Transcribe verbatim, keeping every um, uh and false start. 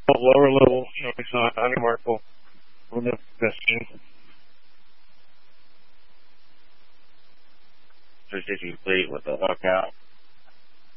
lower level, you know, it's not unremarkable on the best team. So did you complete with the lockout?